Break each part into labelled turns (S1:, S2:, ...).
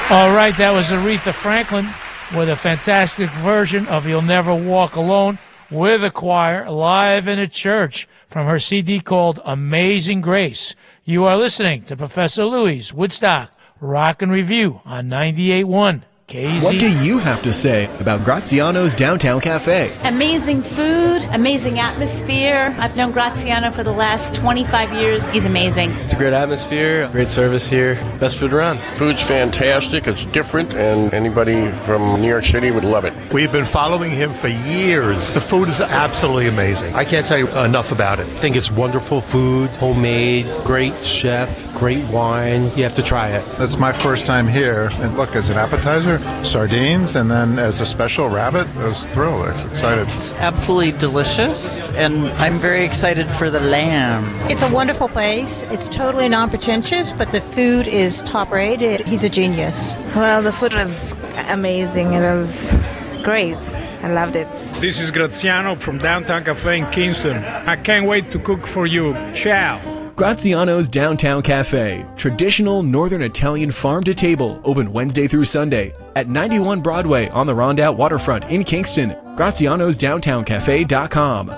S1: All right, that was Aretha Franklin with a fantastic version of You'll Never Walk Alone with a choir live in a church from her CD called Amazing Grace. You are listening to Professor Louis' Woodstock Rock and Review on 98.1 KZ.
S2: What do you have to say about Graziano's Downtown Cafe?
S3: Amazing food, amazing atmosphere. I've known Graziano for the last 25 years. He's amazing.
S4: It's a great atmosphere, great service here, best food around.
S5: Food's fantastic, it's different, and anybody from New York City would love it.
S6: We've been following him for years. The food is absolutely amazing. I can't tell you enough about it.
S7: I think it's wonderful food, homemade, great chef, great wine. You have to try it.
S8: That's my first time here. And look, as an appetizer, sardines, and then as a special rabbit, I was thrilled. I was excited.
S9: It's absolutely delicious, and I'm very excited for the lamb.
S10: It's a wonderful place. It's totally non-pretentious, but the food is top-rated. He's a genius.
S11: Well, the food was amazing. It was great. I loved it.
S12: This is Graziano from Downtown Cafe in Kingston. I can't wait to cook for you. Ciao.
S2: Graziano's Downtown Cafe, traditional Northern Italian farm-to-table, open Wednesday through Sunday at 91 Broadway on the Rondout Waterfront in Kingston. Graziano'sDowntownCafe.com.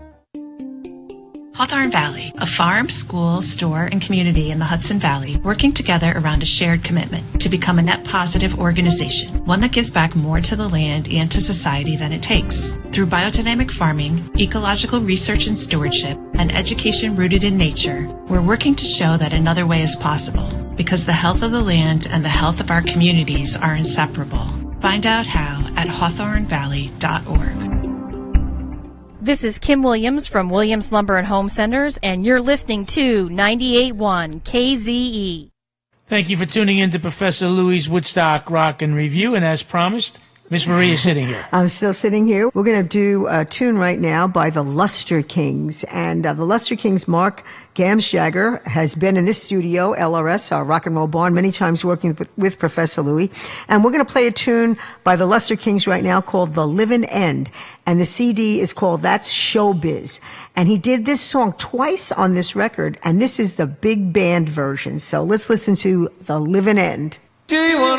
S13: Hawthorne Valley, a farm, school, store, and community in the Hudson Valley working together around a shared commitment to become a net positive organization, one that gives back more to the land and to society than it takes. Through biodynamic farming, ecological research and stewardship, and education rooted in nature, we're working to show that another way is possible, because the health of the land and the health of our communities are inseparable. Find out how at hawthornevalley.org.
S14: This is Kim Williams from Williams Lumber and Home Centers, and you're listening to 98.1 KZE.
S1: Thank you for tuning in to Professor Louis' Woodstock Rock and Review, and as promised, Miss Maria is sitting here.
S15: I'm still sitting here. We're going to do a tune right now by the Luster Kings. And the Luster Kings, Mark Gamsjagger, has been in this studio, LRS, our rock and roll barn, many times working with Professor Louis. And we're going to play a tune by the Luster Kings right now called The Livin' End. And the CD is called That's Showbiz. And he did this song twice on this record, and this is the big band version. So let's listen to The Livin' End.
S16: Do you want